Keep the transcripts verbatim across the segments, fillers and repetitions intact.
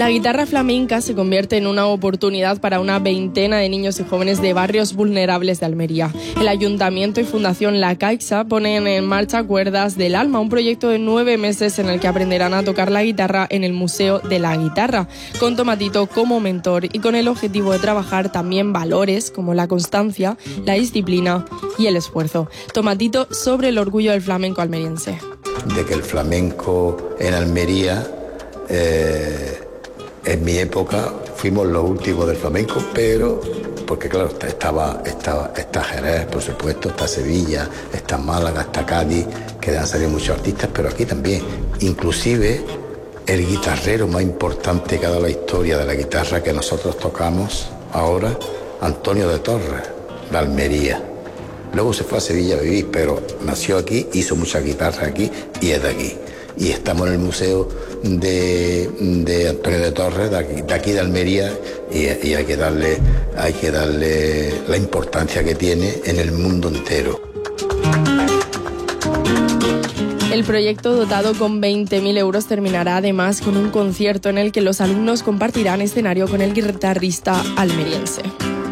La guitarra flamenca se convierte en una oportunidad para una veintena de niños y jóvenes de barrios vulnerables de Almería. El Ayuntamiento y Fundación La Caixa ponen en marcha Cuerdas del Alma, un proyecto de nueve meses en el que aprenderán a tocar la guitarra en el Museo de la Guitarra, con Tomatito como mentor y con el objetivo de trabajar también valores como la constancia, la disciplina y el esfuerzo. Tomatito sobre el orgullo del flamenco almeriense. De que el flamenco en Almería... Eh... En mi época fuimos los últimos del flamenco, pero porque claro, estaba, estaba, está Jerez, por supuesto, está Sevilla, está Málaga, está Cádiz, que han salido muchos artistas, pero aquí también. Inclusive el guitarrero más importante que ha dado la historia de la guitarra que nosotros tocamos ahora, Antonio de Torres, de Almería. Luego se fue a Sevilla a vivir, pero nació aquí, hizo muchas guitarras aquí y es de aquí. Y estamos en el museo de, de Antonio de Torres, de aquí, de, aquí de Almería, y, y hay que darle, hay que darle la importancia que tiene en el mundo entero. El proyecto, dotado con veinte mil euros, terminará además con un concierto en el que los alumnos compartirán escenario con el guitarrista almeriense.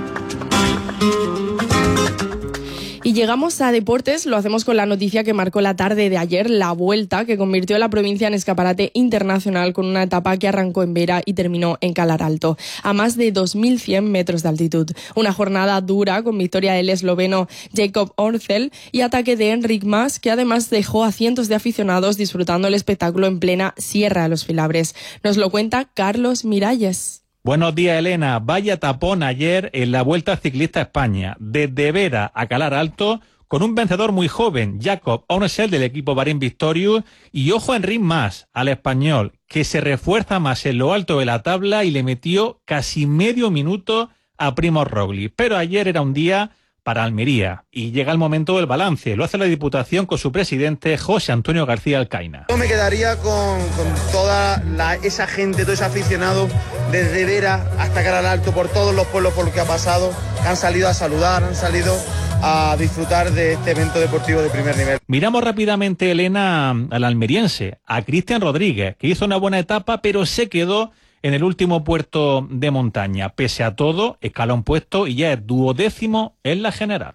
Y llegamos a deportes, lo hacemos con la noticia que marcó la tarde de ayer, la Vuelta, que convirtió a la provincia en escaparate internacional con una etapa que arrancó en Vera y terminó en Calar Alto, a más de dos mil cien metros de altitud. Una jornada dura con victoria del esloveno Jakob Orcel y ataque de Enric Mas, que además dejó a cientos de aficionados disfrutando el espectáculo en plena Sierra de los Filabres. Nos lo cuenta Carlos Miralles. Buenos días, Elena. Vaya tapón ayer en la Vuelta Ciclista a España, desde Vera a Calar Alto, con un vencedor muy joven, Jakob Orcel del equipo Bahrein Victorious, y ojo a Enric Mas, al español, que se refuerza más en lo alto de la tabla y le metió casi medio minuto a Primož Roglič. Pero ayer era un día para Almería y llega el momento del balance. Lo hace la Diputación con su presidente José Antonio García Alcaina. Yo me quedaría con, con toda la, esa gente, todo ese aficionado desde Vera hasta Calar Alto, por todos los pueblos por los que ha pasado, que han salido a saludar, han salido a disfrutar de este evento deportivo de primer nivel. Miramos rápidamente, Elena, al almeriense, a Cristian Rodríguez, que hizo una buena etapa pero se quedó en el último puerto de montaña. Pese a todo, escalón puesto y ya es duodécimo en la general.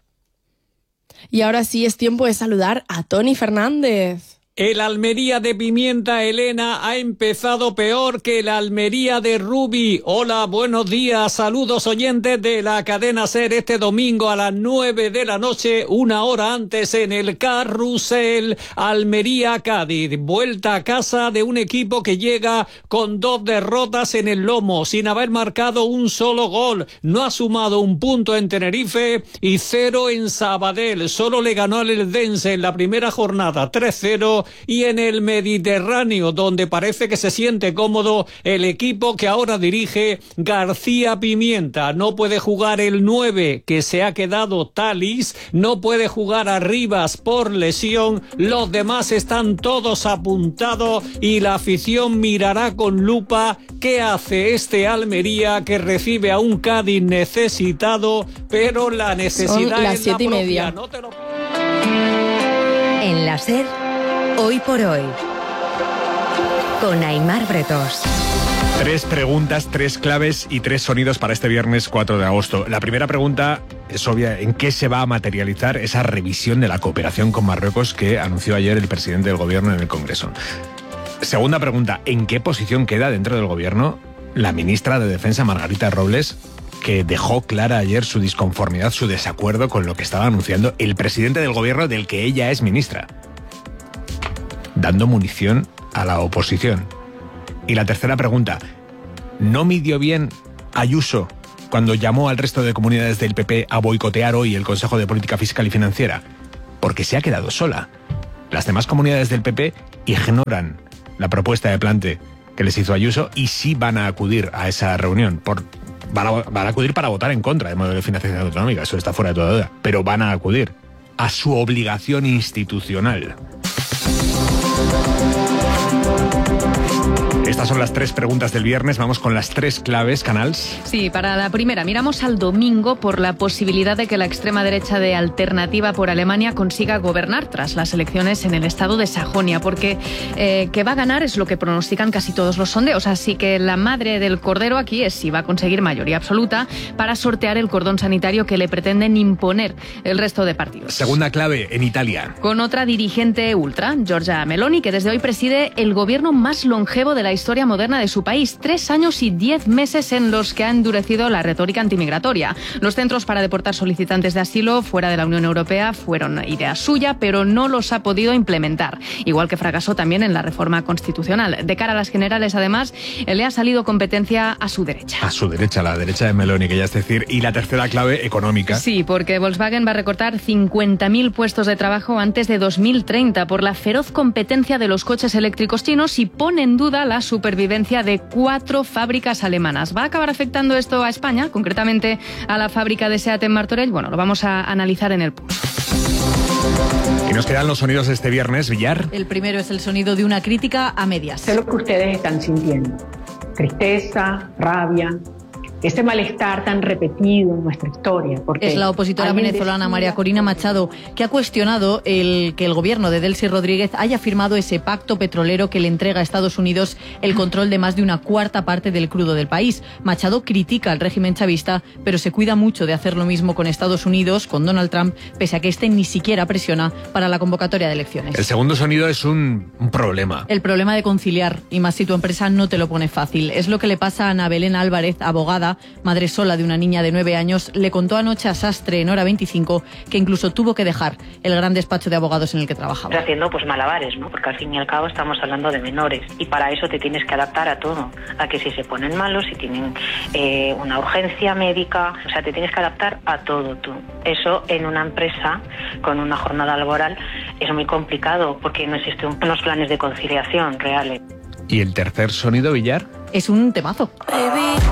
Y ahora sí es tiempo de saludar a Tony Fernández. El Almería de Pimienta, Elena, ha empezado peor que el Almería de Rubi. Hola, buenos días, saludos oyentes de la cadena SER este domingo a las nueve de la noche, una hora antes en el Carrusel Almería-Cádiz. Vuelta a casa de un equipo que llega con dos derrotas en el lomo, sin haber marcado un solo gol. No ha sumado un punto en Tenerife y cero en Sabadell. Solo le ganó al Eldense en la primera jornada, tres cero. Y en el Mediterráneo, donde parece que se siente cómodo el equipo que ahora dirige García Pimienta. No puede jugar el nueve, que se ha quedado Talis, no puede jugar Arribas por lesión, los demás están todos apuntados y la afición mirará con lupa qué hace este Almería que recibe a un Cádiz necesitado, pero la necesidad Son las es siete la y media. No te lo... En la SER, Hoy por Hoy, con Aimar Bretos. Tres preguntas, tres claves y tres sonidos para este viernes cuatro de agosto. La primera pregunta es obvia: ¿en qué se va a materializar esa revisión de la cooperación con Marruecos que anunció ayer el presidente del gobierno en el Congreso? Segunda pregunta: ¿en qué posición queda dentro del gobierno la ministra de Defensa, Margarita Robles, que dejó clara ayer su disconformidad, su desacuerdo con lo que estaba anunciando el presidente del gobierno del que ella es ministra, dando munición a la oposición? Y la tercera pregunta: ¿no midió bien Ayuso cuando llamó al resto de comunidades del P P a boicotear hoy el Consejo de Política Fiscal y Financiera? Porque se ha quedado sola. Las demás comunidades del P P ignoran la propuesta de plante que les hizo Ayuso y sí van a acudir a esa reunión. Por, van, a, van a acudir para votar en contra del modelo de financiación autonómica, eso está fuera de toda duda. Pero van a acudir a su obligación institucional. Estas son las tres preguntas del viernes. Vamos con las tres claves, Canals. Sí, para la primera, miramos al domingo por la posibilidad de que la extrema derecha de Alternativa por Alemania consiga gobernar tras las elecciones en el estado de Sajonia, porque eh, que va a ganar es lo que pronostican casi todos los sondeos. Así que la madre del cordero aquí es si va a conseguir mayoría absoluta para sortear el cordón sanitario que le pretenden imponer el resto de partidos. Segunda clave, en Italia. Con otra dirigente ultra, Giorgia Meloni, que desde hoy preside el gobierno más longevo de la historia moderna de su país. Tres años y diez meses en los que ha endurecido la retórica antimigratoria. Los centros para deportar solicitantes de asilo fuera de la Unión Europea fueron idea suya, pero no los ha podido implementar. Igual que fracasó también en la reforma constitucional. De cara a las generales, además, le ha salido competencia a su derecha. A su derecha, la derecha de Meloni, que ya es decir. Y la tercera clave, económica. Sí, porque Volkswagen va a recortar cincuenta mil puestos de trabajo antes de dos mil treinta por la feroz competencia de los coches eléctricos chinos y pone en duda la supervivencia de cuatro fábricas alemanas. ¿Va a acabar afectando esto a España, concretamente a la fábrica de SEAT en Martorell? Bueno, lo vamos a analizar en el Pulso. Y nos quedan los sonidos de este viernes, Villar. El primero es el sonido de una crítica a medias. Sé lo que ustedes están sintiendo. Tristeza, rabia, ese malestar tan repetido en nuestra historia. Porque es la opositora venezolana María Corina Machado, que ha cuestionado el que el gobierno de Delcy Rodríguez haya firmado ese pacto petrolero que le entrega a Estados Unidos el control de más de una cuarta parte del crudo del país. Machado critica al régimen chavista, pero se cuida mucho de hacer lo mismo con Estados Unidos, con Donald Trump, pese a que este ni siquiera presiona para la convocatoria de elecciones. El segundo sonido es un, un problema. El problema de conciliar, y más si tu empresa no te lo pone fácil. Es lo que le pasa a Ana Belén Álvarez, abogada, madre sola de una niña de nueve años, le contó anoche a Sastre en Hora veinticinco que incluso tuvo que dejar el gran despacho de abogados en el que trabajaba. Haciendo pues malabares, ¿no? Porque al fin y al cabo estamos hablando de menores y para eso te tienes que adaptar a todo, a que si se ponen malos, si tienen eh, una urgencia médica, o sea, te tienes que adaptar a todo tú. Eso en una empresa con una jornada laboral es muy complicado porque no existen unos planes de conciliación reales. ¿Y el tercer sonido, Villar? Es un temazo. Baby,